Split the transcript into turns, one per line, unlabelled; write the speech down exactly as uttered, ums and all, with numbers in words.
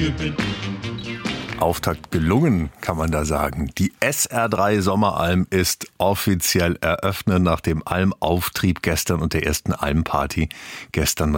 Auftakt gelungen, kann man da sagen. Die S R drei Sommeralm ist offiziell eröffnet nach dem Almauftrieb gestern und der ersten Almparty gestern.